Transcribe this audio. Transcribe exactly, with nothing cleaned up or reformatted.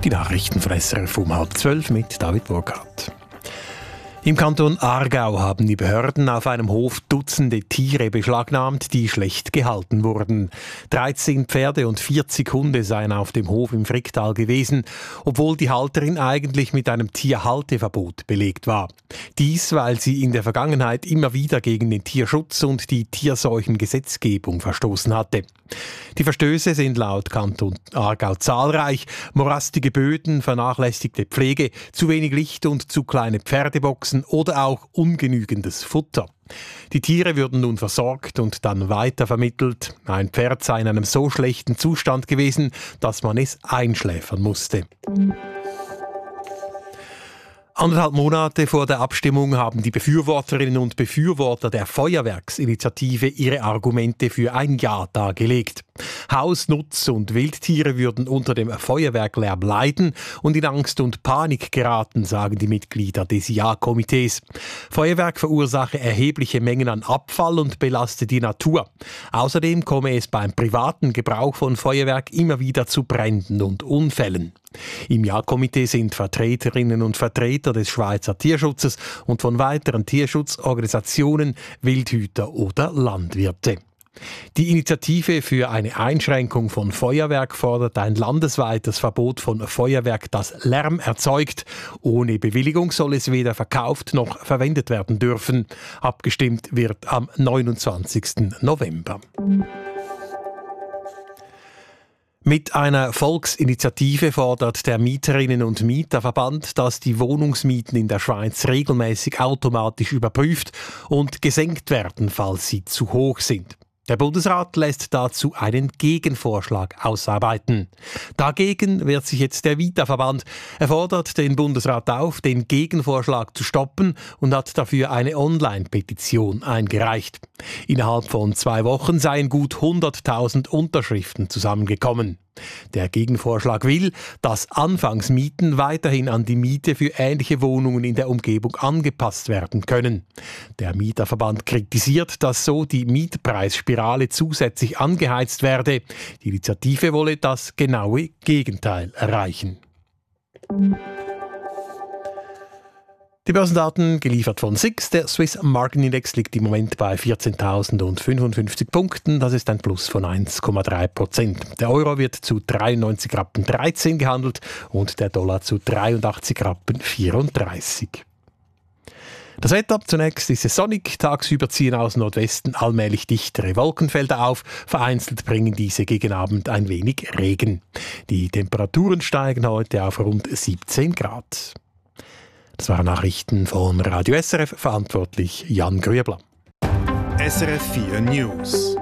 Die Nachrichten von S R F um halb zwölf mit David Burkhardt. Im Kanton Aargau haben die Behörden auf einem Hof Dutzende Tiere beschlagnahmt, die schlecht gehalten wurden. dreizehn Pferde und vierzig Hunde seien auf dem Hof im Fricktal gewesen, obwohl die Halterin eigentlich mit einem Tierhalteverbot belegt war. Dies, weil sie in der Vergangenheit immer wieder gegen den Tierschutz und die Tierseuchengesetzgebung verstoßen hatte. Die Verstöße sind laut Kanton Aargau zahlreich: morastige Böden, vernachlässigte Pflege, zu wenig Licht und zu kleine Pferdeboxen oder auch ungenügendes Futter. Die Tiere würden nun versorgt und dann weitervermittelt. Ein Pferd sei in einem so schlechten Zustand gewesen, dass man es einschläfern musste. Anderthalb Monate vor der Abstimmung haben die Befürworterinnen und Befürworter der Feuerwerksinitiative ihre Argumente für ein Ja dargelegt. Haus-, Nutz- und Wildtiere würden unter dem Feuerwerklärm leiden und in Angst und Panik geraten, sagen die Mitglieder des Ja-Komitees. Feuerwerk verursache erhebliche Mengen an Abfall und belaste die Natur. Außerdem komme es beim privaten Gebrauch von Feuerwerk immer wieder zu Bränden und Unfällen. Im Ja-Komitee sind Vertreterinnen und Vertreter des Schweizer Tierschutzes und von weiteren Tierschutzorganisationen, Wildhüter oder Landwirte. Die Initiative für eine Einschränkung von Feuerwerk fordert ein landesweites Verbot von Feuerwerk, das Lärm erzeugt. Ohne Bewilligung soll es weder verkauft noch verwendet werden dürfen. Abgestimmt wird am neunundzwanzigsten November. Mit einer Volksinitiative fordert der Mieterinnen- und Mieterverband, dass die Wohnungsmieten in der Schweiz regelmäßig automatisch überprüft und gesenkt werden, falls sie zu hoch sind. Der Bundesrat lässt dazu einen Gegenvorschlag ausarbeiten. Dagegen wehrt sich jetzt der Vita-Verband. Er fordert den Bundesrat auf, den Gegenvorschlag zu stoppen und hat dafür eine Online-Petition eingereicht. Innerhalb von zwei Wochen seien gut hunderttausend Unterschriften zusammengekommen. Der Gegenvorschlag will, dass Anfangsmieten weiterhin an die Miete für ähnliche Wohnungen in der Umgebung angepasst werden können. Der Mieterverband kritisiert, dass so die Mietpreisspirale zusätzlich angeheizt werde. Die Initiative wolle das genaue Gegenteil erreichen. Die Börsendaten geliefert von S I X. Der Swiss Market Index liegt im Moment bei vierzehntausendfünfundfünfzig Punkten. Das ist ein Plus von eins Komma drei Prozent. Der Euro wird zu dreiundneunzig Rappen dreizehn gehandelt und der Dollar zu dreiundachtzig Rappen vierunddreißig. Das Wetter: zunächst ist es sonnig, tagsüber ziehen aus Nordwesten allmählich dichtere Wolkenfelder auf, vereinzelt bringen diese gegen Abend ein wenig Regen. Die Temperaturen steigen heute auf rund siebzehn Grad. Das waren Nachrichten von Radio S R F, verantwortlich Jan Grüebler. S R F vier News.